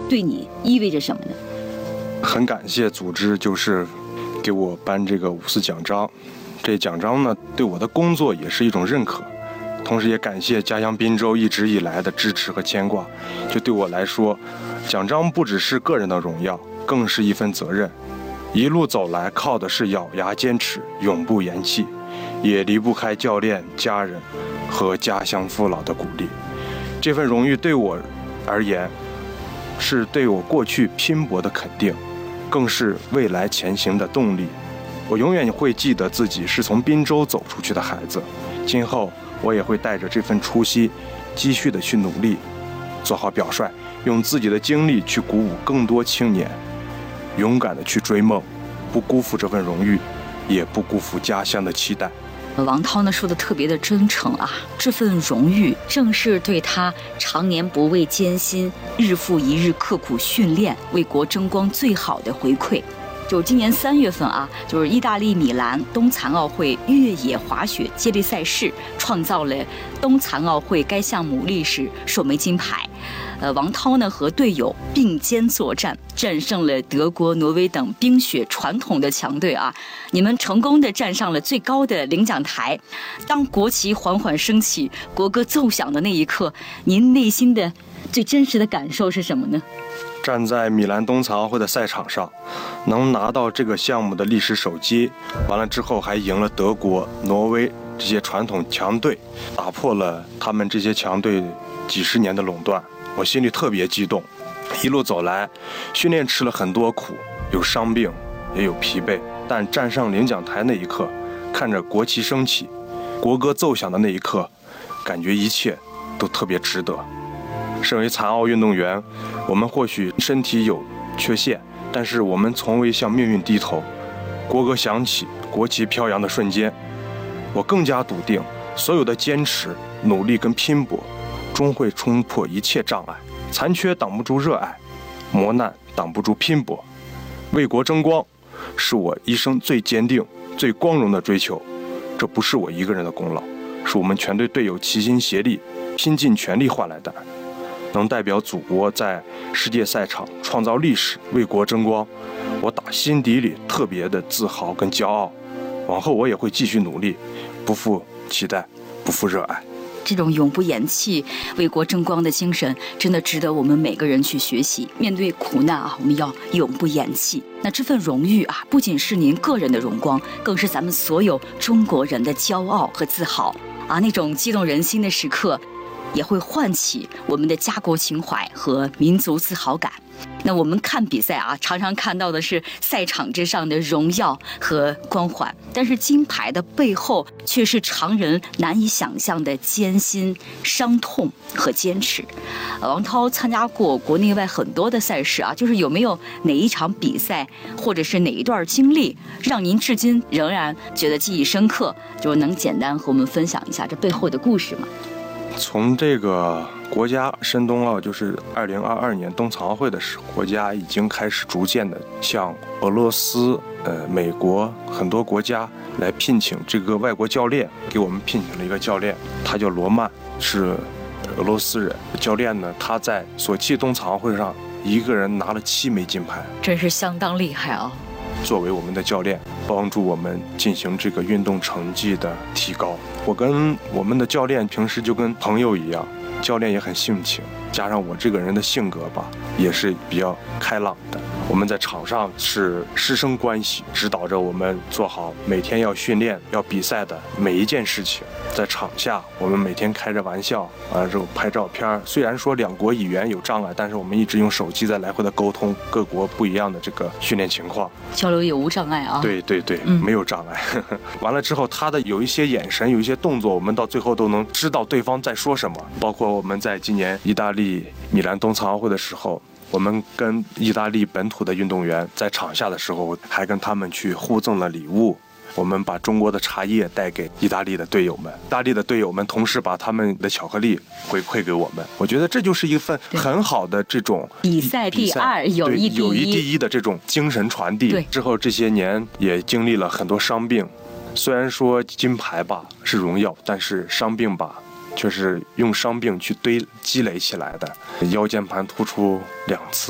对你意味着什么呢？ 很感谢组织，就是给我颁这个5·4奖章。这奖章呢，对我的工作也是一种认可。同时也感谢家乡滨州一直以来的支持和牵挂。就对我来说，奖章不只是个人的荣耀，更是一份责任。一路走来，靠的是咬牙坚持，永不言弃，也离不开教练、家人和家乡父老的鼓励。这份荣誉对我而言，是对我过去拼搏的肯定，更是未来前行的动力。我永远会记得自己是从滨州走出去的孩子，今后我也会带着这份初心，继续的去努力，做好表率，用自己的经历去鼓舞更多青年，勇敢的去追梦，不辜负这份荣誉，也不辜负家乡的期待。 王涛呢说的特别的真诚啊，这份荣誉正是对他常年不畏艰辛、日复一日刻苦训练、为国争光最好的回馈。就是今年3月份啊，就是意大利米兰冬残奥会越野滑雪接力赛事创造了冬残奥会该项目历史首枚金牌。王涛呢和队友并肩作战，战胜了德国、挪威等冰雪传统的强队啊！你们成功的站上了最高的领奖台。当国旗缓缓升起，国歌奏响的那一刻，您内心的最真实的感受是什么呢？ 站在米兰冬残奥会的赛场上，能拿到这个项目的历史首金，完了之后还赢了德国、挪威这些传统强队，打破了他们这些强队几十年的垄断，我心里特别激动。一路走来，训练吃了很多苦，有伤病，也有疲惫，但站上领奖台那一刻，看着国旗升起，国歌奏响的那一刻，感觉一切都特别值得。身为残奥运动员，我们或许身体有缺陷，但是我们从未向命运低头。国歌响起，国旗飘扬的瞬间，我更加笃定，所有的坚持、努力跟拼搏，终会冲破一切障碍。残缺挡不住热爱，磨难挡不住拼搏。为国争光，是我一生最坚定、最光荣的追求。这不是我一个人的功劳，是我们全队队友齐心协力、拼尽全力换来的。能代表祖国在世界赛场创造历史，为国争光，我打心底里特别的自豪跟骄傲。往后我也会继续努力，不负期待，不负热爱。 这种永不言弃、为国争光的精神，真的值得我们每个人去学习。面对苦难啊，我们要永不言弃。那这份荣誉啊，不仅是您个人的荣光，更是咱们所有中国人的骄傲和自豪啊！那种激动人心的时刻，也会唤起我们的家国情怀和民族自豪感。那我们看比赛啊，常常看到的是赛场之上的荣耀和光环，但是金牌的背后却是常人难以想象的艰辛、伤痛和坚持。王涛参加过国内外很多的赛事啊，就是有没有哪一场比赛或者是哪一段经历，让您至今仍然觉得记忆深刻？就能简单和我们分享一下这背后的故事吗？ 从这个国家申冬奥，就是2022年冬残奥会的时候，国家已经开始逐渐的向俄罗斯、美国很多国家来聘请这个外国教练，给我们聘请了一个教练，他叫罗曼，是俄罗斯人。教练呢，他在索契冬残奥会上一个人拿了7枚金牌， 真是相当厉害啊！ 作为我们的教练，帮助我们进行这个运动成绩的提高。我跟我们的教练平时就跟朋友一样，教练也很性情，加上我这个人的性格吧，也是比较开朗的。我们在场上是师生关系，指导着我们做好每天要训练、要比赛的每一件事情。在场下，我们每天开着玩笑，完了之后拍照片。虽然说两国语言有障碍，但是我们一直用手机在来回的沟通各国不一样的这个训练情况， 交流也无障碍啊。 对对对，没有障碍。完了之后，他的有一些眼神、有一些动作，我们到最后都能知道对方在说什么。包括我们在今年意大利米兰冬残奥会的时候，我们跟意大利本土的运动员在场下的时候，还跟他们去互赠了礼物。我们把中国的茶叶带给意大利的队友们，意大利的队友们同时把他们的巧克力回馈给我们。我觉得这就是一份很好的这种比赛第二，友谊第一的这种精神传递。之后这些年也经历了很多伤病，虽然说金牌吧是荣耀，但是伤病吧却是用伤病去积累起来的。腰间盘突出2次，